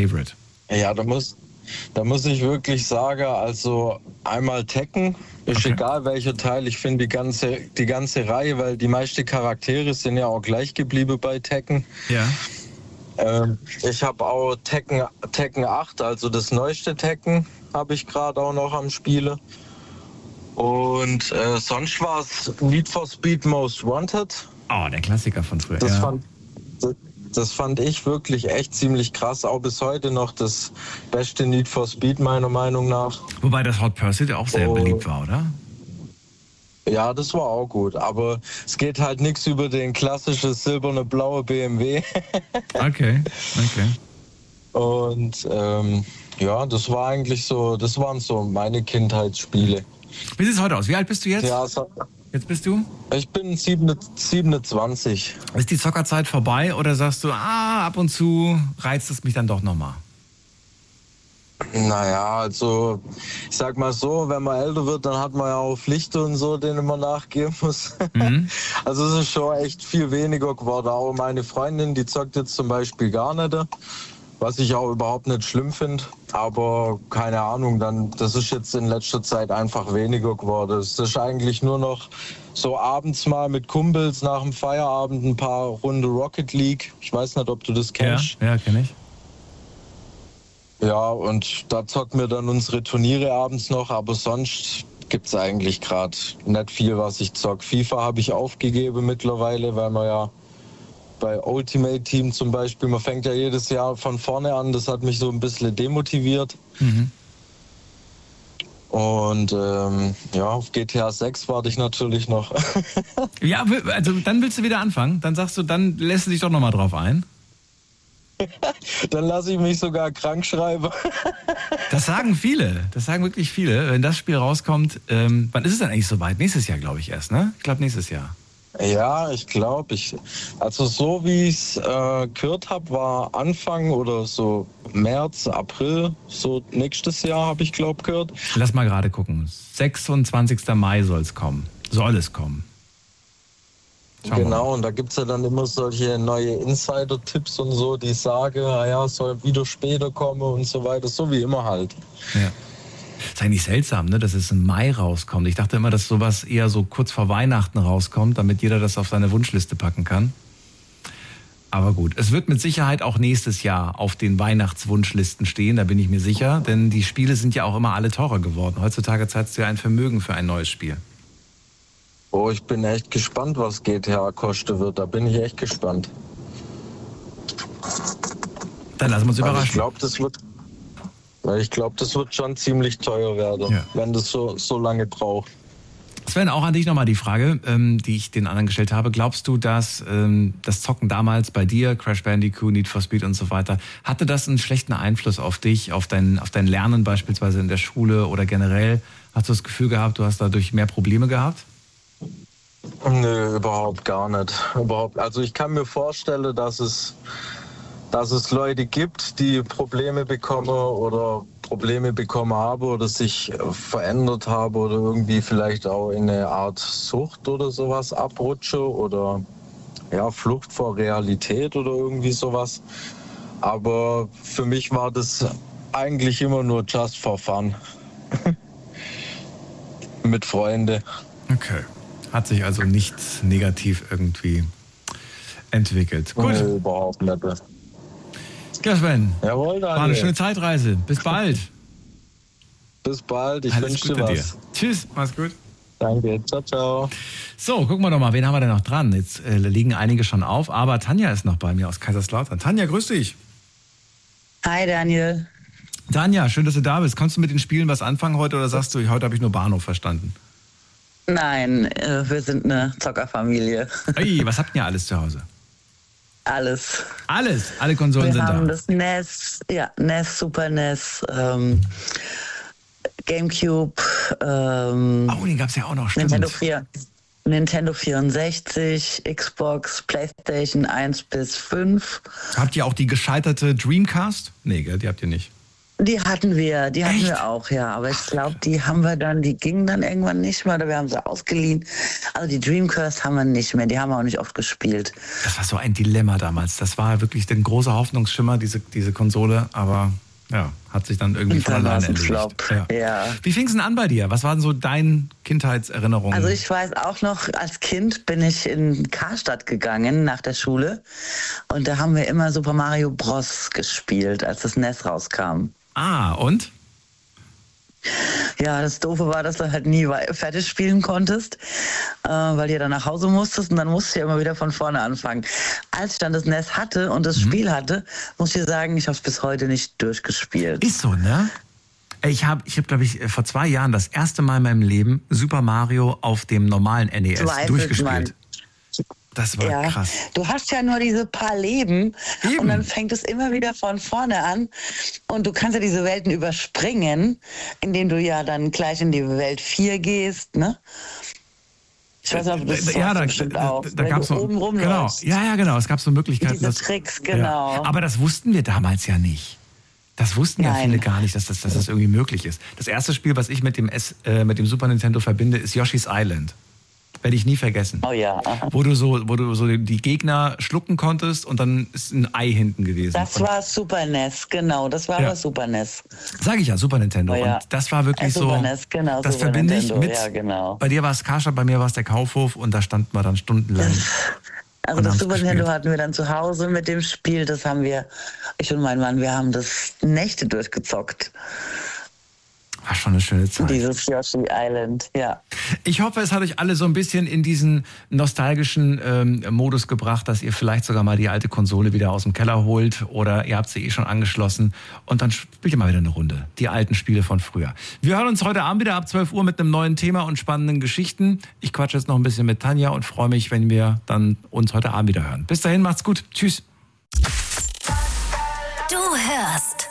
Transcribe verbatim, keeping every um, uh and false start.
Favorite? Ja, da muss, da muss ich wirklich sagen, also einmal Tekken, ist Okay. egal welcher Teil, ich finde die ganze, die ganze Reihe, weil die meisten Charaktere sind ja auch gleich geblieben bei Tekken. Ja. Ähm, ich habe auch Tekken, Tekken acht, also das neueste Tekken, habe ich gerade auch noch am Spiele. Und äh, sonst war es Need for Speed Most Wanted. Oh, der Klassiker von früher. Das, ja. fand, das, das fand ich wirklich echt ziemlich krass. Auch bis heute noch das beste Need for Speed meiner Meinung nach. Wobei das Hot Pursuit auch sehr Oh. beliebt war, oder? Ja, das war auch gut. Aber es geht halt nichts über den klassischen silberne blaue B M W. Okay, okay. Und ähm, ja, das war eigentlich so, das waren so meine Kindheitsspiele. Wie sieht es heute aus? Wie alt bist du jetzt? Ja, so, Jetzt bist du? ich bin siebenundzwanzig. Ist die Zockerzeit vorbei oder sagst du, ah, ab und zu reizt es mich dann doch nochmal? Naja, also ich sag mal so, wenn man älter wird, dann hat man ja auch Pflichten und so, denen man nachgehen muss. Mhm. Also es ist schon echt viel weniger geworden. Auch meine Freundin, die zockt jetzt zum Beispiel gar nicht, was ich auch überhaupt nicht schlimm finde. Aber keine Ahnung, dann das ist jetzt in letzter Zeit einfach weniger geworden. Es ist eigentlich nur noch so abends mal mit Kumpels nach dem Feierabend ein paar Runde Rocket League. Ich weiß nicht, ob du das Ja, kennst. ja, kenne ich. Ja, und da zocken wir dann unsere Turniere abends noch, aber sonst gibt's eigentlich gerade nicht viel, was ich zock. FIFA habe ich aufgegeben mittlerweile, weil man ja bei Ultimate Team zum Beispiel, man fängt ja jedes Jahr von vorne an, das hat mich so ein bisschen demotiviert. Mhm. Und ähm, ja, auf G T A sechs warte ich natürlich noch. Ja, also dann willst du wieder anfangen. Dann sagst du, dann lässt du dich doch nochmal drauf ein. Dann lasse ich mich sogar krank schreiben. Das sagen viele. Das sagen wirklich viele. Wenn das Spiel rauskommt, ähm, wann ist es denn eigentlich soweit? Nächstes Jahr, glaube ich, erst, ne? Ich glaube, nächstes Jahr. Ja, ich glaube, ich, also so wie ich es äh, gehört habe, war Anfang oder so März, April, so nächstes Jahr habe ich glaube gehört. Lass mal gerade gucken. sechsundzwanzigster Mai soll es kommen. Soll es kommen. Schauen wir Genau, mal. und da gibt es ja dann immer solche neue Insider-Tipps und so, die sagen, naja, soll wieder später kommen und so weiter, so wie immer halt. Ja. Ist eigentlich seltsam, ne, dass es im Mai rauskommt. Ich dachte immer, dass sowas eher so kurz vor Weihnachten rauskommt, damit jeder das auf seine Wunschliste packen kann. Aber gut, es wird mit Sicherheit auch nächstes Jahr auf den Weihnachtswunschlisten stehen, da bin ich mir sicher. Denn die Spiele sind ja auch immer alle teurer geworden. Heutzutage zahlst du ja ein Vermögen für ein neues Spiel. Oh, ich bin echt gespannt, was G T A kosten wird. Da bin ich echt gespannt. Dann lassen wir uns Weil ich überraschen. glaube, das wird, weil ich glaube, das wird schon ziemlich teuer werden, Ja. wenn das so, so lange braucht. Sven, auch an dich nochmal die Frage, ähm, die ich den anderen gestellt habe. Glaubst du, dass ähm, das Zocken damals bei dir, Crash Bandicoot, Need for Speed und so weiter, hatte das einen schlechten Einfluss auf dich, auf dein, auf dein Lernen beispielsweise in der Schule oder generell? Hast du das Gefühl gehabt, du hast dadurch mehr Probleme gehabt? Nö, überhaupt gar nicht. Überhaupt. Also ich kann mir vorstellen, dass es, dass es Leute gibt, die Probleme bekommen oder Probleme bekommen haben oder sich verändert haben oder irgendwie vielleicht auch in eine Art Sucht oder sowas abrutschen oder ja, Flucht vor Realität oder irgendwie sowas. Aber für mich war das eigentlich immer nur just for fun. Mit Freunden. Okay. Hat sich also nicht negativ irgendwie entwickelt. Gut. Nö, überhaupt nicht. Ja, Sven, Jawohl, war eine Daniel. schöne Zeitreise. Bis bald. Bis bald, ich Alles wünsche Gute dir dir. was. Tschüss, mach's gut. Danke, ciao, ciao. So, gucken wir doch mal, wen haben wir denn noch dran? Jetzt äh, liegen einige schon auf, aber Tanja ist noch bei mir aus Kaiserslautern. Tanja, grüß dich. Hi Daniel. Tanja, schön, dass du da bist. Kannst du mit den Spielen was anfangen heute oder sagst du, heute habe ich nur Bahnhof verstanden? Nein, äh, wir sind eine Zockerfamilie. Ey, was habt ihr alles zu Hause? Alles. Alles, alle Konsolen Wir sind haben da. das N E S, ja, N E S, Super N E S, ähm, Gamecube, ähm, Oh, den gab's ja auch noch, stimmt. Nintendo vier, Nintendo vierundsechzig, Xbox, PlayStation eins bis fünf. Habt ihr auch die gescheiterte Dreamcast? Nee, gell, die habt ihr nicht. Die hatten wir, die hatten Echt? wir auch, ja. Aber ich glaube, die haben wir dann, die gingen dann irgendwann nicht mehr oder wir haben sie ausgeliehen. Also die Dreamcast haben wir nicht mehr, die haben wir auch nicht oft gespielt. Das war so ein Dilemma damals. Das war wirklich ein großer Hoffnungsschimmer, diese, diese Konsole, aber ja, hat sich dann irgendwie Und von dann alleine war's ein erledigt. Flop, ja. Wie fing es denn an bei dir? Was waren so deine Kindheitserinnerungen? Also ich weiß auch noch, als Kind bin ich in Karstadt gegangen nach der Schule und da haben wir immer Super Mario Bros. Gespielt, als das N E S rauskam. Ah, und? Ja, das Doofe war, dass du halt nie wei- fertig spielen konntest, äh, weil du dann nach Hause musstest und dann musst du ja immer wieder von vorne anfangen. Als ich dann das N E S hatte und das Mhm. Spiel hatte, muss ich dir sagen, ich habe es bis heute nicht durchgespielt. Ist so, ne? Ich habe, ich hab, glaube ich, vor zwei Jahren das erste Mal in meinem Leben Super Mario auf dem normalen N E S Zweifelt durchgespielt. man. Das war Ja, krass. du hast ja nur diese paar Leben Eben. und dann fängt es immer wieder von vorne an und du kannst ja diese Welten überspringen, indem du ja dann gleich in die Welt vier gehst, ne? Ich weiß nicht, ob das ja, da, bestimmt da, auch, da wenn gab's du so, oben genau, rumläufst. ja, ja, genau. Es gab so Möglichkeiten. Diese dass, Tricks, genau. Ja. Aber das wussten wir damals ja nicht. Das wussten ja Nein. viele gar nicht, dass das, dass das irgendwie möglich ist. Das erste Spiel, was ich mit dem, S, äh, mit dem Super Nintendo verbinde, ist Yoshi's Island. Werde ich nie vergessen. Oh ja, aha. Wo du so, wo du so die Gegner schlucken konntest und dann ist ein Ei hinten gewesen. Das war Super N E S, genau, das war Ja. aber Super N E S. Sag ich ja, Super Nintendo. Oh ja. Und das war wirklich Äh, so. Super N E S, genau, das Super verbinde ich Nintendo, mit. ja, genau. Bei dir war es Karstadt, bei mir war es der Kaufhof und da standen wir dann stundenlang. Also Und das haben's Super gespielt. Nintendo hatten wir dann zu Hause mit dem Spiel, das haben wir, ich und mein Mann, wir haben das Nächte durchgezockt. War schon eine schöne Zeit. Dieses Yoshi Island, ja. Ich hoffe, es hat euch alle so ein bisschen in diesen nostalgischen ähm, Modus gebracht, dass ihr vielleicht sogar mal die alte Konsole wieder aus dem Keller holt oder ihr habt sie eh schon angeschlossen und dann spielt ihr mal wieder eine Runde. Die alten Spiele von früher. Wir hören uns heute Abend wieder ab zwölf Uhr mit einem neuen Thema und spannenden Geschichten. Ich quatsche jetzt noch ein bisschen mit Tanja und freue mich, wenn wir dann uns heute Abend wieder hören. Bis dahin, macht's gut. Tschüss. Du hörst